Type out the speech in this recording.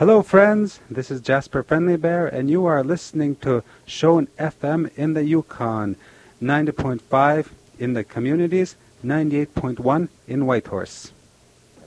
Hello, friends. This is Jasper Friendly Bear, and you are listening to Shone FM in the Yukon, 90.5 in the communities, 98.1 in Whitehorse.